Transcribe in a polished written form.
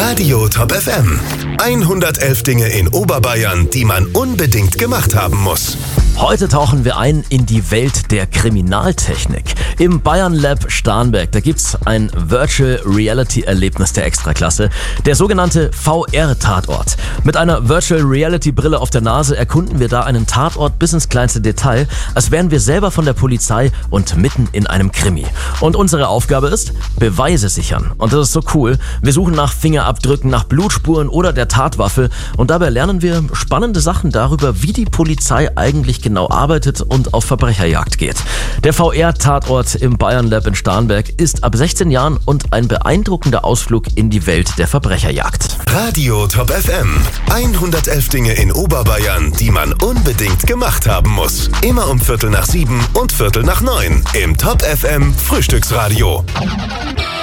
Radio Top FM. 111 Dinge in Oberbayern, die man unbedingt gemacht haben muss. Heute tauchen wir ein in die Welt der Kriminaltechnik. Im Bayern Lab Starnberg, da gibt's ein Virtual Reality Erlebnis der Extraklasse, der sogenannte VR-Tatort. Mit einer Virtual Reality Brille auf der Nase erkunden wir da einen Tatort bis ins kleinste Detail, als wären wir selber von der Polizei und mitten in einem Krimi. Und unsere Aufgabe ist, Beweise sichern. Und das ist so cool. Wir suchen nach Fingerabdrücken, nach Blutspuren oder der Tatwaffe und dabei lernen wir spannende Sachen darüber, wie die Polizei eigentlich genau arbeitet und auf Verbrecherjagd geht. Der VR-Tatort im Bayern Lab in Starnberg ist ab 16 Jahren und ein beeindruckender Ausflug in die Welt der Verbrecherjagd. Radio Top FM. 111 Dinge in Oberbayern, die man unbedingt gemacht haben muss. Immer um 6:45 und 8:45 im Top FM Frühstücksradio.